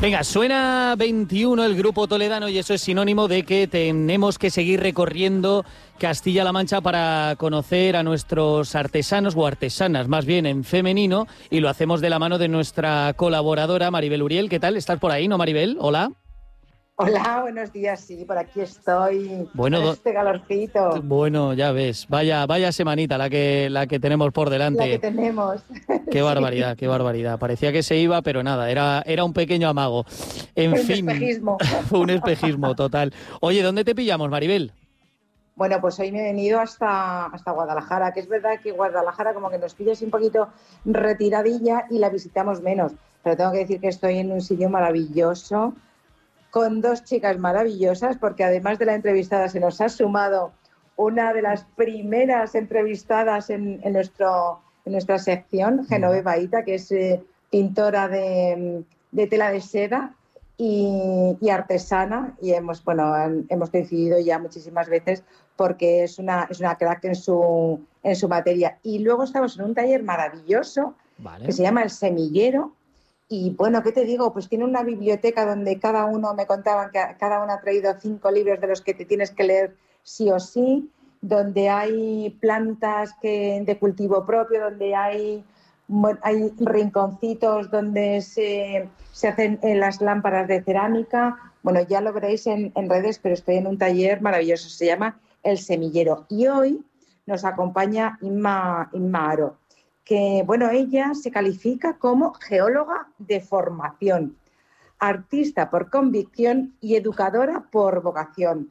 Venga, suena 21 el Grupo Toledano y eso es sinónimo de que tenemos que seguir recorriendo Castilla-La Mancha para conocer a nuestros artesanos o artesanas, más bien en femenino, y lo hacemos de la mano de nuestra colaboradora Maribel Uriel. ¿Qué tal? ¿Estás por ahí, no, Maribel? Hola. Hola, buenos días, sí, por aquí estoy, bueno, con este calorcito. Bueno, ya ves, vaya semanita la que tenemos por delante. La que tenemos. Qué barbaridad, sí. Qué barbaridad. Parecía que se iba, pero nada, era un pequeño amago. En fin, espejismo. Un espejismo total. Oye, ¿dónde te pillamos, Maribel? Bueno, pues hoy me he venido hasta Guadalajara, que es verdad que Guadalajara como que nos pilla un poquito retiradilla y la visitamos menos, pero tengo que decir que estoy en un sitio maravilloso, con dos chicas maravillosas, porque además de la entrevistada se nos ha sumado una de las primeras entrevistadas en nuestra sección, Genoveva Ita, que es pintora de tela de seda y artesana, y hemos coincidido ya muchísimas veces porque es una crack en su materia. Y luego estamos en un taller maravilloso, que se llama El Semillero. Y bueno, ¿qué te digo? Pues tiene una biblioteca donde cada uno, me contaban que cada uno ha traído 5 libros de los que te tienes que leer sí o sí, donde hay plantas de cultivo propio, donde hay rinconcitos donde se hacen las lámparas de cerámica. Bueno, ya lo veréis en redes, pero estoy en un taller maravilloso, se llama El Semillero. Y hoy nos acompaña Inma Aro, que, bueno, ella se califica como geóloga de formación, artista por convicción y educadora por vocación.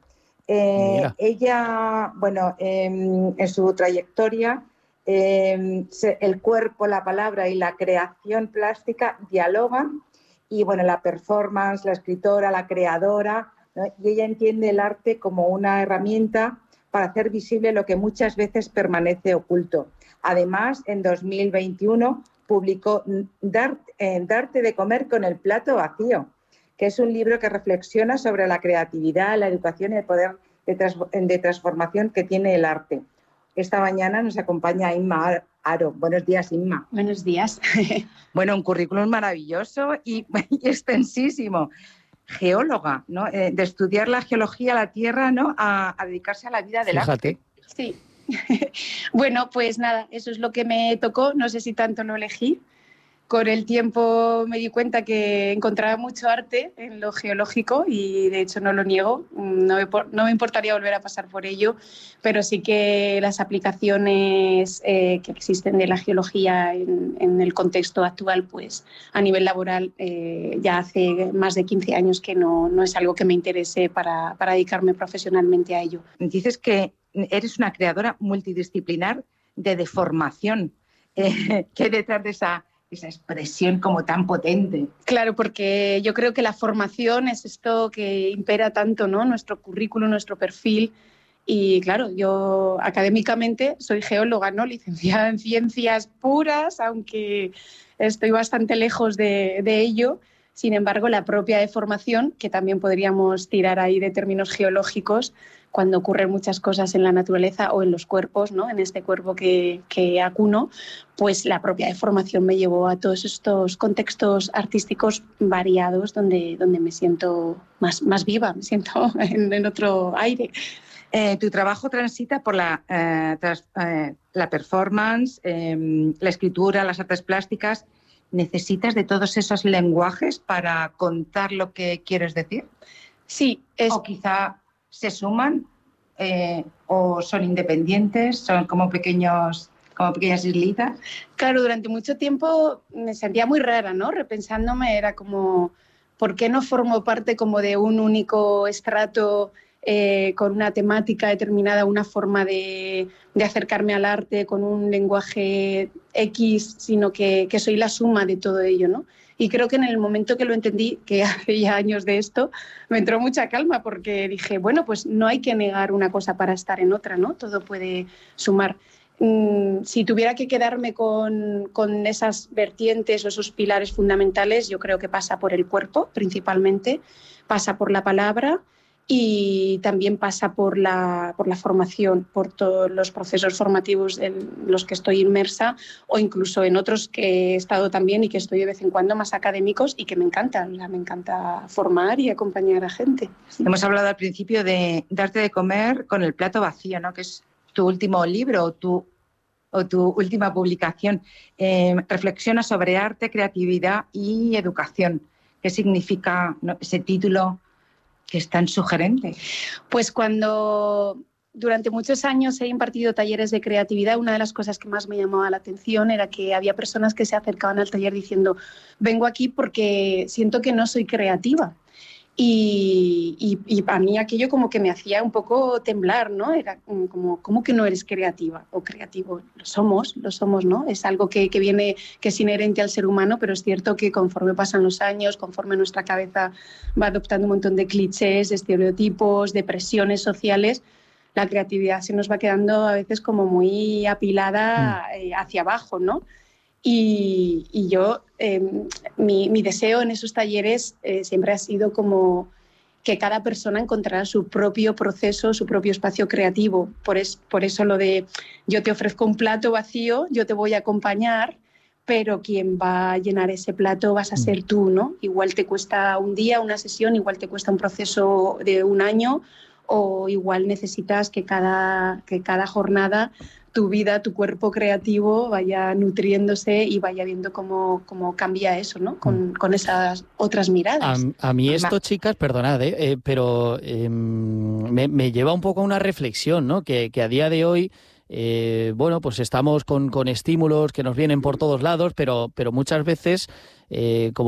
Ella, bueno, en su trayectoria, el cuerpo, la palabra y la creación plástica dialogan, y, bueno, la performance, la escritora, la creadora, ¿no? Y ella entiende el arte como una herramienta para hacer visible lo que muchas veces permanece oculto. Además, en 2021 publicó Darte de comer con el plato vacío, que es un libro que reflexiona sobre la creatividad, la educación y el poder de transformación que tiene el arte. Esta mañana nos acompaña Inma Aro. Buenos días, Inma. Buenos días. Bueno, un currículum maravilloso y extensísimo. Geóloga, ¿no? De estudiar la geología, la tierra, ¿no? A dedicarse a la vida del arte. Sí. Bueno, pues nada, eso es lo que me tocó, no sé si tanto lo elegí. Con el tiempo me di cuenta que encontraba mucho arte en lo geológico y, de hecho, no lo niego, no me importaría volver a pasar por ello, pero sí que las aplicaciones que existen de la geología en el contexto actual, pues a nivel laboral, ya hace más de 15 años que no es algo que me interese para dedicarme profesionalmente a ello. Dices que eres una creadora multidisciplinar de deformación. ¿Qué hay detrás de esa expresión como tan potente? Claro, porque yo creo que la formación es esto que impera tanto, ¿no? Nuestro currículum, nuestro perfil. Y claro, yo académicamente soy geóloga, ¿no? Licenciada en ciencias puras, aunque estoy bastante lejos de ello. Sin embargo, la propia deformación, que también podríamos tirar ahí de términos geológicos, cuando ocurren muchas cosas en la naturaleza o en los cuerpos, ¿no? En este cuerpo que acuno, pues la propia deformación me llevó a todos estos contextos artísticos variados donde me siento más viva, me siento en otro aire. Tu trabajo transita por la performance, la escritura, las artes plásticas. ¿Necesitas de todos esos lenguajes para contar lo que quieres decir? Sí. O quizá se suman o son independientes, son como pequeñas islitas. Claro, durante mucho tiempo me sentía muy rara, ¿no? Repensándome, era como, ¿por qué no formo parte como de un único estrato con una temática determinada, una forma de acercarme al arte con un lenguaje X, sino que soy la suma de todo ello, ¿no? Y creo que en el momento que lo entendí, que hace ya años de esto, me entró mucha calma porque dije, bueno, pues no hay que negar una cosa para estar en otra, ¿no? Todo puede sumar. Si tuviera que quedarme con esas vertientes o esos pilares fundamentales, yo creo que pasa por el cuerpo, principalmente, pasa por la palabra y también pasa por la formación, por todos los procesos formativos en los que estoy inmersa o incluso en otros que he estado también y que estoy de vez en cuando más académicos y que me encantan. O sea, me encanta formar y acompañar a gente. Sí. Hemos hablado al principio de darte de comer con el plato vacío, ¿no? Que es tu último libro o tu última publicación. Reflexiona sobre arte, creatividad y educación. ¿Qué significa, ¿no?, ese título que es tan sugerente? Pues cuando durante muchos años he impartido talleres de creatividad, una de las cosas que más me llamaba la atención era que había personas que se acercaban al taller diciendo: vengo aquí porque siento que no soy creativa. Y para mí aquello como que me hacía un poco temblar, ¿no? Era como, ¿cómo que no eres creativa o creativo? Lo somos, ¿no? Es algo que viene, que es inherente al ser humano, pero es cierto que conforme pasan los años, conforme nuestra cabeza va adoptando un montón de clichés, de estereotipos, de presiones sociales, la creatividad se nos va quedando a veces como muy apilada hacia abajo, ¿no? Y yo, mi deseo en esos talleres siempre ha sido como que cada persona encontrara su propio proceso, su propio espacio creativo. Por eso lo de yo te ofrezco un plato vacío, yo te voy a acompañar, pero quien va a llenar ese plato vas a ser tú, ¿no? Igual te cuesta un día, una sesión, igual te cuesta un proceso de un año, o igual necesitas que cada jornada tu vida, tu cuerpo creativo vaya nutriéndose y vaya viendo cómo cambia eso, ¿no? Con esas otras miradas. A mí esto, chicas, perdonad, pero me lleva un poco a una reflexión, ¿no? Que a día de hoy, bueno, pues estamos con estímulos que nos vienen por todos lados, pero muchas veces, como